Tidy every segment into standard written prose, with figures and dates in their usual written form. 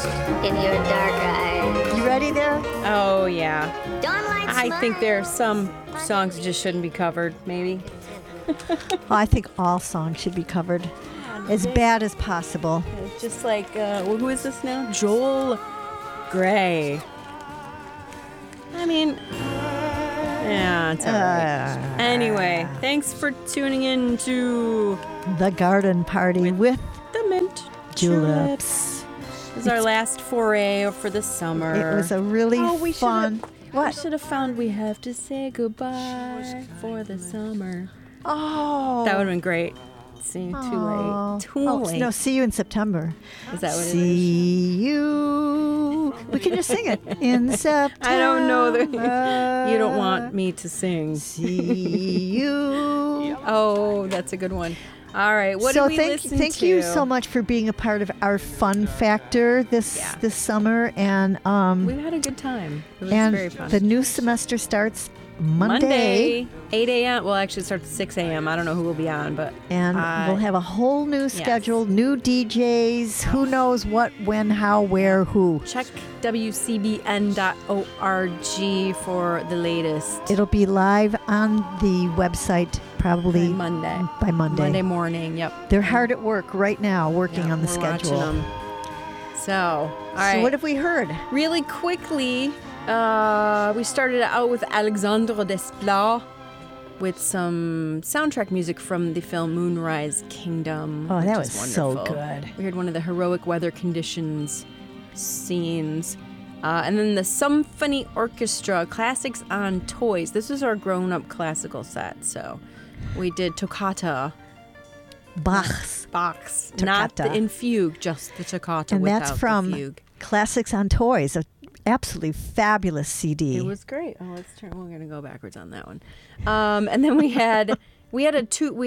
in your dark eyes. You ready there? Oh, yeah. Dawn light I think there are smiles. some songs that just shouldn't be covered, maybe. I think all songs should be covered as bad as possible. It's just like, who is this now? Joel Gray. I mean, yeah, it's all right. Anyway, thanks for tuning in to The Garden Party with the Mint Juleps. This is our last foray for the summer. It was a really we fun. We What? should have found We Have to Say Goodbye for the Summer. Oh. That would have been great. See, too late. Too late. No, see you in September. Is that what it is? See you. We can just sing it in September. I don't know that you don't want me to sing. See you. Oh, that's a good one. All right, what did we listen to? Thank you so much for being a part of our fun factor this summer, and We had a good time. It was and very fun. the new semester starts Monday. 8 a.m. Well, actually, it starts at 6 a.m. I don't know who will be on, but And we'll have a whole new schedule, new DJs, who knows what, when, how, where, who. check wcbn.org for the latest. It'll be live on the website probably By Monday. By Monday. Monday morning, yep. They're hard at work right now working on the we're schedule. watching 'em. So, all right. So what have we heard? Really quickly, we started out with Alexandre Desplat with some soundtrack music from the film Moonrise Kingdom. Oh, that which was is so wonderful. good. We heard one of the heroic weather conditions scenes. And then the Symphony Orchestra, Classics on Toys. This was our grown-up classical set, so we did Toccata. Bach's. Bach's. Not the Toccata. in fugue, just the toccata And without that's the from fugue. Classics on Toys, an absolutely fabulous CD. It was great. Oh, let's turn. We're gonna go backwards on that one. And then we had a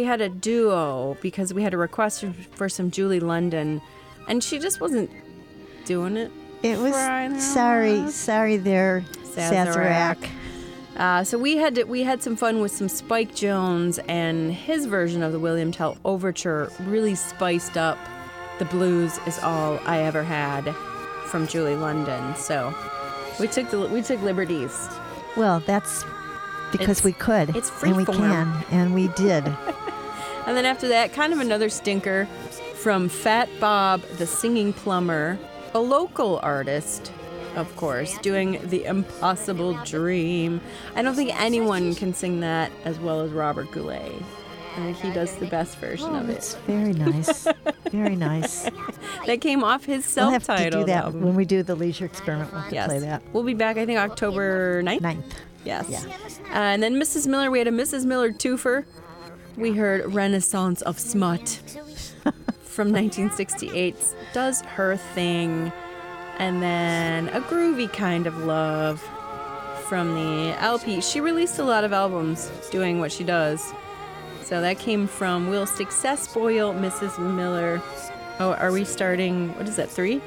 duo because we had a request for some Julie London, and she just wasn't doing it. It was sorry there, Sazerac. So we had some fun with some Spike Jones and his version of the William Tell Overture. Really spiced up the blues is all I ever had from Julie London. So we took liberties. Well, that's because we could. It's and we freeform. can, and we did. And then after that, kind of another stinker from Fat Bob the Singing Plumber, a local artist, of course, doing The Impossible Dream. I don't think anyone can sing that as well as Robert Goulet. I think he does the best version of it. It's very nice. Very nice. That came off his We'll have self-titled to do that album. when we do the Leisure Experiment. We'll have to Yes. play that. We'll be back, I think, October 9th. 9th. Yes. Yeah. And then Mrs. Miller, we had a Mrs. Miller twofer. We heard Renaissance of Smut from 1968. Does her thing. And then A Groovy Kind of Love from the LP. She released a lot of albums doing what she does. So that came from Will Success Boyle, Mrs. Miller. Oh, are we starting, what is that, 3?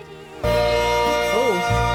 Oh.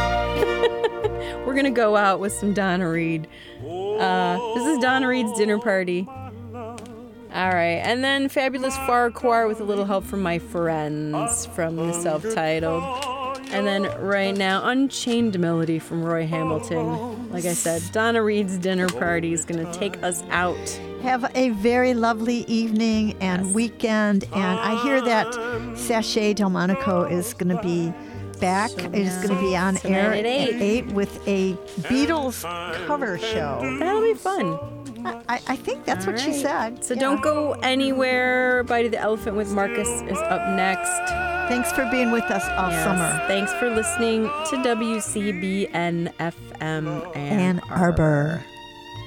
We're going to go out with some Donna Reed. This is Donna Reed's Dinner Party. All right, and then Fabulous Farquhar with a little help from my friends from the self-titled. And then right now, Unchained Melody from Roy Hamilton. Like I said, Donna Reed's Dinner Party is going to take us out. Have a very lovely evening and weekend. And I hear that Sachet Delmonico is going to be back. It is going to be on Tonight air at 8. with a Beatles cover show. That'll be fun. I think that's what she said. So don't go anywhere. Bite of the Elephant with Marcus is up next. Thanks for being with us all summer. Thanks for listening to WCBN FM Ann Arbor.